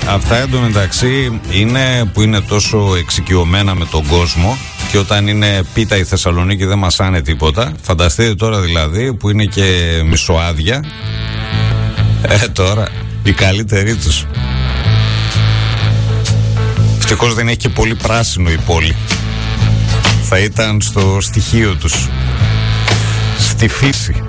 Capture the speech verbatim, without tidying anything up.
Αυτά εντωμεταξύ είναι που είναι τόσο εξοικειωμένα με τον κόσμο και όταν είναι πίτα η Θεσσαλονίκη δεν μασάνε τίποτα. Φανταστείτε τώρα δηλαδή που είναι και μισοάδια. Ε, τώρα η καλύτερη τους. Ευτυχώς δεν έχει και πολύ πράσινο η πόλη. Θα ήταν στο στοιχείο τους, στη φύση.